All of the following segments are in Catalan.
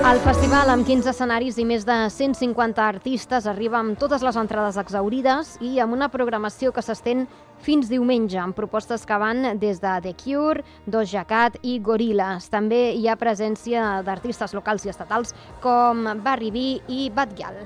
El festival, amb 15 escenaris i més de 150 artistes, arriba amb totes les entrades exhaurides i amb una programació que s'estén fins diumenge, amb propostes que van des de The Cure, Doja Cat i Gorillaz. També hi ha presència d'artistes locals i estatals com Barry B i Bad Gyal.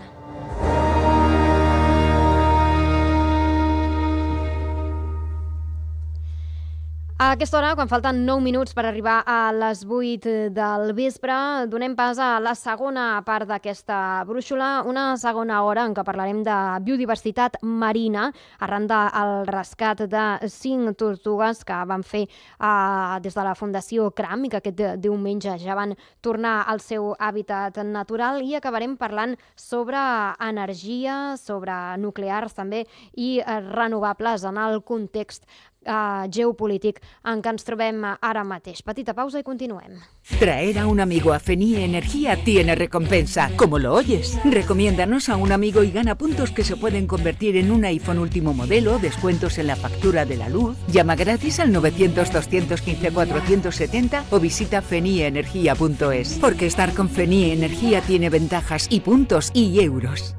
A aquesta hora, quan falten 9 minuts per arribar a les 8 del vespre, donem pas a la segona part d'aquesta brúixola, una segona hora en què parlarem de biodiversitat marina, arran del rescat de 5 tortugues que van fer des de la Fundació CRAM i que aquest diumenge ja van tornar al seu hàbitat natural, i acabarem parlant sobre energia, sobre nuclears també i renovables en el context geopolític en què ens trobem ara mateix. Petita pausa i continuem. Traer a un amigo a Fenie Energía tiene recompensa, como lo oyes. Recomiéndanos a un amigo y gana puntos que se pueden convertir en un iPhone último modelo, descuentos en la factura de la luz. Llama gratis al 900-215-470 o visita fenieenergia.es. Porque estar con Fenie Energía tiene ventajas y puntos y euros.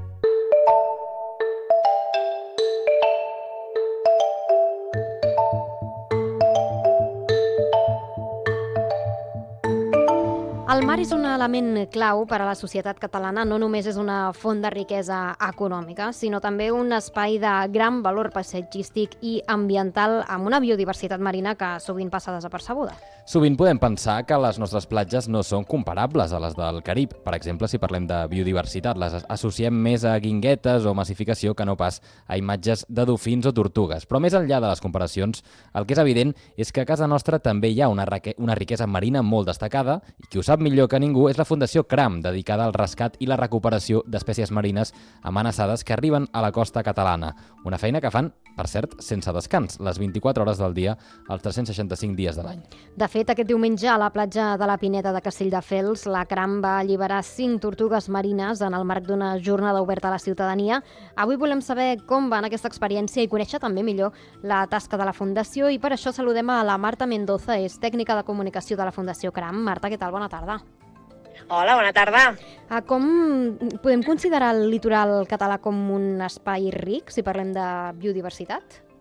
El mar és un element clau per a la societat catalana. No només és una font de riquesa econòmica, sinó també un espai de gran valor paisatgístic i ambiental amb una biodiversitat marina que sovint passa desapercebuda. Sovint podem pensar que les nostres platges no són comparables a les del Carib. Per exemple, si parlem de biodiversitat, les associem més a guinguetes o massificació que no pas a imatges de dofins o tortugues. Però més enllà de les comparacions, el que és evident és que a casa nostra també hi ha una riquesa marina molt destacada, i qui ho sap millor que ningú és la Fundació CRAM, dedicada al rescat i la recuperació d'espècies marines amenaçades que arriben a la costa catalana. Una feina que fan, per cert, sense descans, les 24 hores del dia, els 365 dies de l'any. De fet, aquest diumenge a la platja de la Pineda de Castelldefels, la CRAM va alliberar 5 tortugues marines en el marc d'una jornada oberta a la ciutadania. Avui volem saber com va en aquesta experiència i conèixer també millor la tasca de la Fundació, i per això saludem a la Marta Mendoza, és tècnica de comunicació de la Fundació CRAM. Marta, què tal? Bona tarda. Hola, bona tarda. Com podem considerar el litoral català com un espai ric, si parlem de biodiversitat?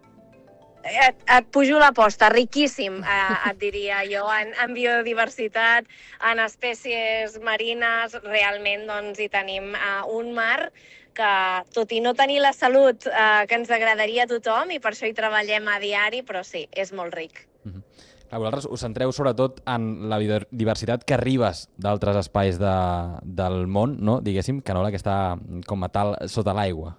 Et pujo l'aposta, riquíssim, et diria jo, en biodiversitat, en espècies marines. Realment doncs, hi tenim un mar que, tot i no tenir la salut que ens agradaria a tothom, i per això hi treballem a diari, però sí, és molt ric. Vosaltres us centreu sobretot en la biodiversitat que arribes d'altres espais del món, no? Diguéssim, que no la que està com a tal sota l'aigua.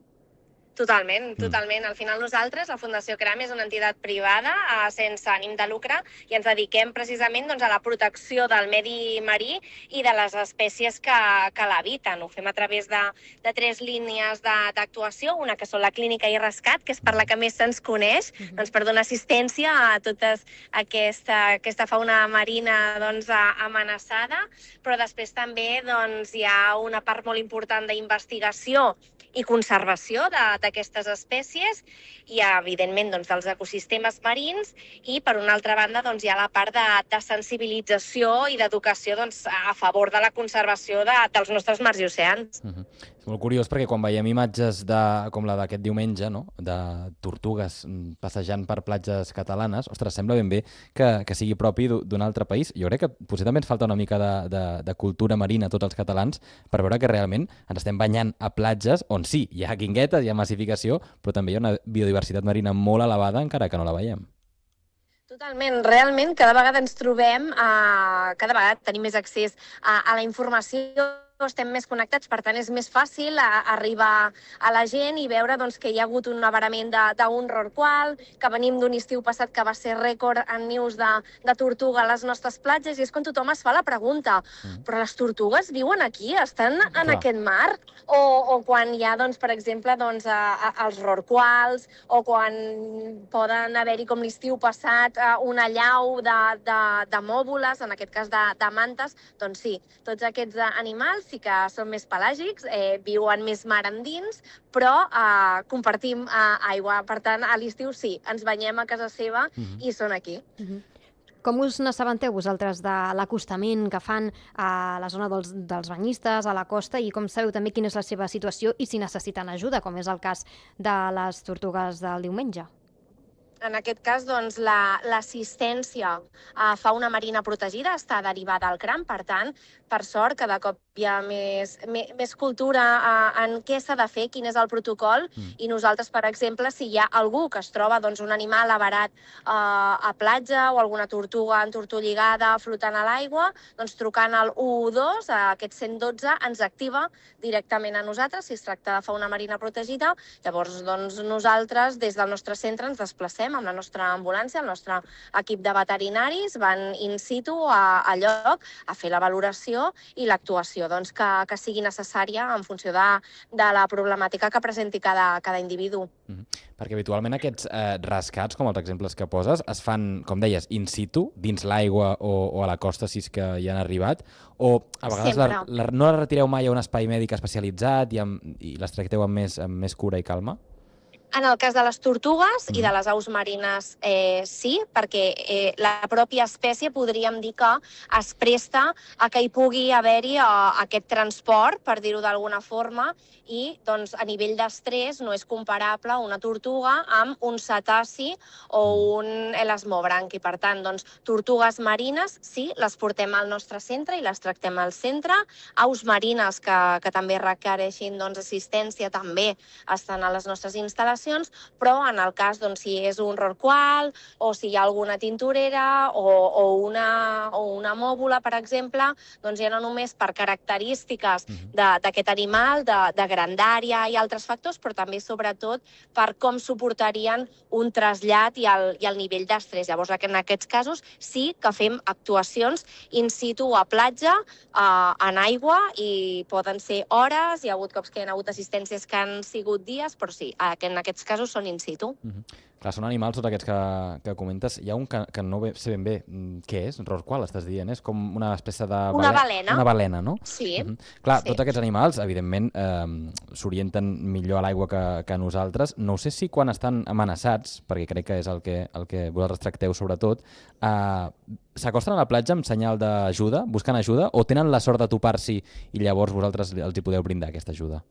Totalment, totalment. Al final nosaltres, la Fundació CRAM, és una entitat privada sense ànim de lucre i ens dediquem precisament doncs, a la protecció del medi marí i de les espècies que l'habiten. Ho fem a través de 3 línies d'actuació, una que són la clínica i rescat, que és per la que més se'ns coneix, doncs, per donar assistència a tota aquesta fauna marina doncs, amenaçada, però després també doncs, hi ha una part molt important d'investigació i conservació d'aquestes espècies i, evidentment, doncs, dels ecosistemes marins, i, per una altra banda, doncs, hi ha la part de sensibilització i d'educació doncs, a favor de la conservació dels nostres mars i oceans. És molt curiós perquè quan veiem imatges com la d'aquest diumenge, no? De tortugues passejant per platges catalanes, ostres, sembla ben bé que sigui propi d'un altre país. Jo crec que potser també ens falta una mica de cultura marina a tots els catalans per veure que realment ens estem banyant a platges on sí, hi ha guinguetes, hi ha massificació, però també hi ha una biodiversitat marina molt elevada encara que no la veiem. Totalment, realment cada vegada ens trobem, cada vegada tenim més accés a la informació, estem més connectats, per tant és més fàcil arribar a la gent i veure doncs, que hi ha hagut un avarament d'un rorqual, que venim d'un estiu passat que va ser rècord en nius de tortuga a les nostres platges, i és quan tothom es fa la pregunta, però les tortugues viuen aquí, estan en aquest mar? O quan hi ha, doncs, per exemple, doncs, els rorquals, o quan poden haver-hi, com l'estiu passat, una allau de mòbules, en aquest cas de mantes, doncs sí, tots aquests animals sí que són més pelàgics, viuen més mar endins, però compartim aigua. Per tant, a l'estiu sí, ens banyem a casa seva i són aquí. Com us n'assabenteu vosaltres de l'acostament que fan a la zona dels banyistes, a la costa, i com sabeu també quina és la seva situació i si necessiten ajuda, com és el cas de les tortugues del diumenge? En aquest cas, doncs, l'assistència a fauna marina protegida està derivada al CRAM, per tant, per sort, cada cop hi ha més cultura en què s'ha de fer, quin és el protocol, i nosaltres, per exemple, si hi ha algú que es troba doncs, un animal avarat a platja o alguna tortuga entortolligada flotant a l'aigua, doncs trucant al 112, a aquest 112, ens activa directament a nosaltres, si es tracta de fauna marina protegida. Llavors, doncs, nosaltres, des del nostre centre, ens desplacem amb la nostra ambulància, el nostre equip de veterinaris, van in situ a lloc a fer la valoració i l'actuació doncs, que sigui necessària en funció de la problemàtica que presenti cada individu. Perquè habitualment aquests rescats, com els exemples que poses, es fan, com deies, in situ, dins l'aigua o a la costa, si és que hi han arribat, o a vegades no les retireu mai a un espai mèdic especialitzat i les tracteu amb més cura i calma? En el cas de les tortugues i de les aus marines, sí, perquè la pròpia espècie podríem dir que es presta a que hi pugui haver-hi aquest transport, per dir-ho d'alguna forma, i doncs, a nivell d'estrès no és comparable una tortuga amb un cetaci o un elasmobranqui. Per tant, doncs, tortugues marines, sí, les portem al nostre centre i les tractem al centre. Aus marines que també requereixin doncs, assistència també estan a les nostres instal·lacions, però en el cas, doncs, si és un rorqual o si hi ha alguna tintorera o una mòbula, per exemple, doncs ja no només per característiques d'aquest animal, de grandària i altres factors, però també, sobretot, per com suportarien un trasllat i el nivell d'estrès. Llavors, en aquests casos, sí que fem actuacions in situ a platja, en aigua, i poden ser hores, hi ha hagut cops que hi ha hagut assistències que han sigut dies, però sí, en aquests casos són in situ. Clar, són animals tots aquests que comentes. Hi ha un que no sé ben bé què és, rorqual, estàs dient, és com una espècie de... Una balena. Una balena, no? Sí. Clar, tots aquests animals, evidentment, s'orienten millor a l'aigua que nosaltres. No sé si quan estan amenaçats, perquè crec que és el que vosaltres tracteu sobretot, s'acosten a la platja amb senyal d'ajuda, buscant ajuda, o tenen la sort de topar-s'hi i llavors vosaltres els hi podeu brindar aquesta ajuda?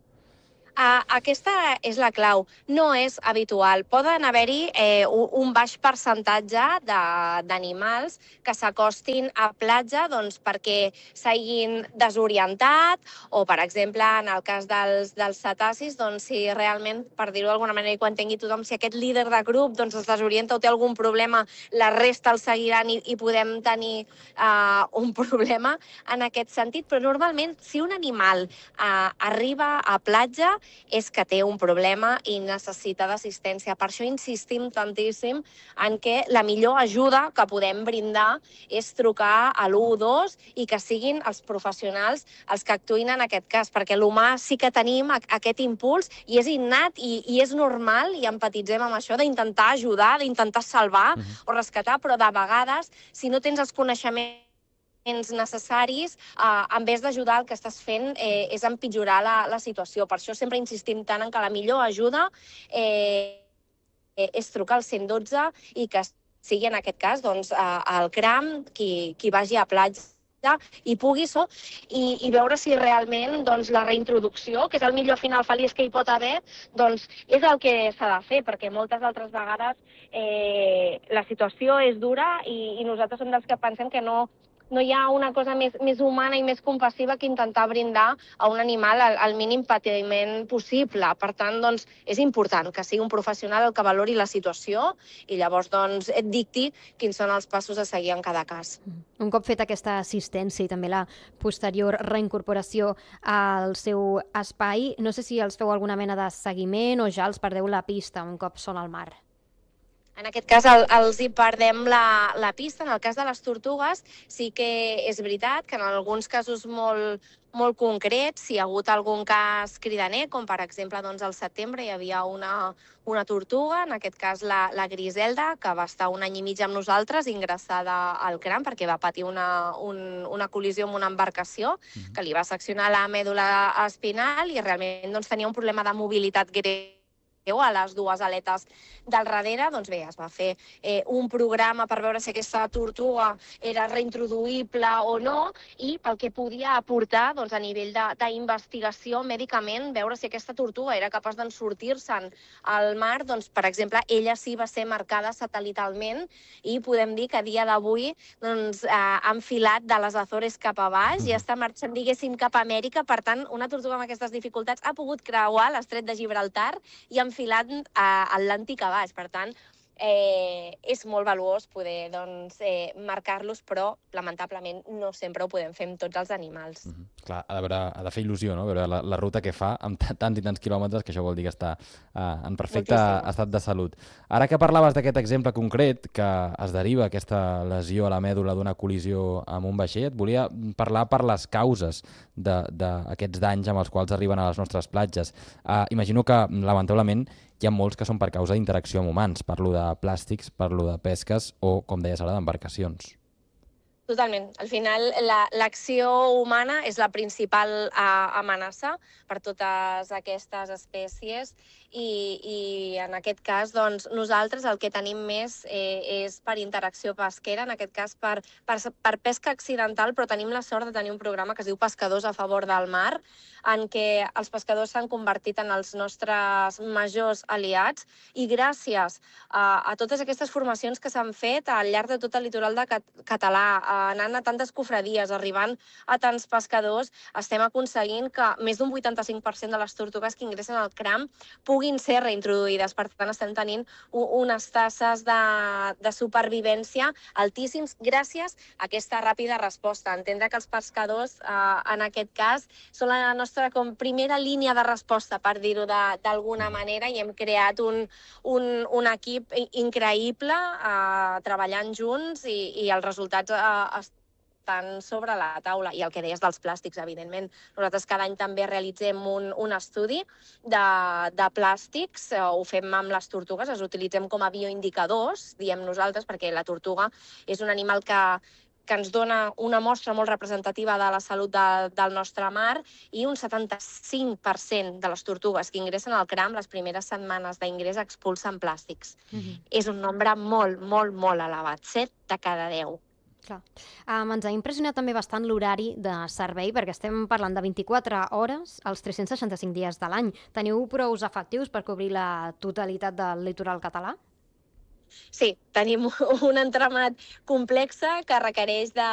Aquesta és la clau. No és habitual. Poden haver-hi un baix percentatge d'animals que s'acostin a platja doncs, perquè s'hagin desorientat o, per exemple, en el cas dels cetacis, doncs, si realment, per dir-ho d'alguna manera, i quan tingui tothom, si aquest líder de grup doncs, es desorienta o té algun problema, la resta el seguiran i podem tenir un problema en aquest sentit. Però normalment, si un animal arriba a platja, és que té un problema i necessita d'assistència. Per això insistim tantíssim en que la millor ajuda que podem brindar és trucar a l'112 i que siguin els professionals els que actuïn en aquest cas, perquè l'humà sí que tenim aquest impuls i és innat i és normal, i empatitzem amb això, d'intentar ajudar, d'intentar salvar o rescatar, però de vegades, si no tens els coneixements necessaris, en vez d'ajudar, el que estàs fent és empitjorar la situació. Per això sempre insistim tant en que la millor ajuda és trucar al 112 i que sigui, en aquest cas, doncs, el CRAM qui vagi a platja i pugui i veure si realment doncs, la reintroducció, que és el millor final feliç que hi pot haver, doncs, és el que s'ha de fer, perquè moltes altres vegades la situació és dura i nosaltres som dels que pensem que no hi ha una cosa més humana i més compassiva que intentar brindar a un animal el mínim patiment possible. Per tant, doncs, és important que sigui un professional el que valori la situació i llavors doncs, et dicti quins són els passos a seguir en cada cas. Un cop feta aquesta assistència i també la posterior reincorporació al seu espai, no sé si els feu alguna mena de seguiment o ja els perdeu la pista un cop són al mar. En aquest cas els hi perdem la pista. En el cas de les tortugues sí que és veritat que en alguns casos molt concrets, si hi ha hagut algun cas cridaner, com per exemple doncs, al setembre hi havia una tortuga, en aquest cas la Griselda, que va estar 1 any i mig amb nosaltres ingressada al CRAM perquè va patir una col·lisió amb una embarcació que li va seccionar la mèdula espinal i realment doncs, tenia un problema de mobilitat greu a les dues aletes del darrere, doncs bé, es va fer un programa per veure si aquesta tortuga era reintroduïble o no i pel que podia aportar doncs, a nivell d'investigació mèdicament, veure si aquesta tortuga era capaç d'en sortir-se'n al mar, doncs, per exemple, ella sí va ser marcada satelitalment i podem dir que a dia d'avui doncs, ha enfilat de les Azores cap a baix i està marxant, diguéssim, cap a Amèrica. Per tant, una tortuga amb aquestes dificultats ha pogut creuar l'estret de Gibraltar i enfilat Atlàntic a baix. Per tant, és molt valuós poder marcar-los, però lamentablement no sempre ho podem fer amb tots els animals. Clar, ha de fer il·lusió, no? Veure la ruta que fa amb tants i tants quilòmetres, que això vol dir que està en perfecte estat de salut. Ara que parlaves d'aquest exemple concret, que es deriva aquesta lesió a la mèdula d'una col·lisió amb un vaixell, et volia parlar per les causes d'aquests danys amb els quals arriben a les nostres platges. Imagino que, lamentablement, hi ha molts que són per causa d'interacció amb humans. Parlo de plàstics, parlo de pesques o, com deies ara, d'embarcacions. Totalment. Al final, l'acció humana és la principal amenaça per totes aquestes espècies i en aquest cas, doncs, nosaltres el que tenim més és per interacció pesquera, en aquest cas per pesca accidental, però tenim la sort de tenir un programa que es diu Pescadors a favor del mar, en què els pescadors s'han convertit en els nostres majors aliats i gràcies a totes aquestes formacions que s'han fet al llarg de tot el litoral català, anant a tantes cofradies, arribant a tants pescadors, estem aconseguint que més d'un 85% de les tortugues que ingressen al CRAM puguin ser reintroduïdes. Per tant, estem tenint unes tasses de supervivència altíssims gràcies a aquesta ràpida resposta. Entendre que els pescadors, en aquest cas, són la nostra primera línia de resposta, per dir-ho d'alguna manera, i hem creat un equip increïble treballant junts i els resultats estan sobre la taula. I el que deies dels plàstics, evidentment. Nosaltres cada any també realitzem un estudi de plàstics, ho fem amb les tortugues, els utilitzem com a bioindicadors, diem nosaltres, perquè la tortuga és un animal que ens dona una mostra molt representativa de la salut del nostre mar i un 75% de les tortugues que ingressen al CRAM les primeres setmanes d'ingrés expulsen plàstics. És un nombre molt, molt, molt elevat, 7 de cada 10. Clar. Ens ha impressionat també bastant l'horari de servei, perquè estem parlant de 24 hores els 365 dies de l'any. Teniu prous efectius per cobrir la totalitat del litoral català? Sí, tenim un entramat complex que requereix